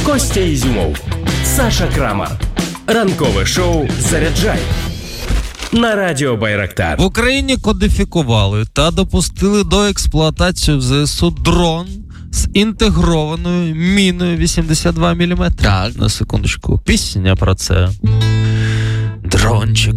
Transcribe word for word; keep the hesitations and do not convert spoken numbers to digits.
Костя Ізюмов, Саша Крамар. Ранкове шоу «Заряджай» на радіо Байрактар. В Україні кодифікували та допустили до експлуатації в ЗСУ дрон з інтегрованою міною вісімдесят два міліметри. Так. На секундочку. Пісня про це. Дрончик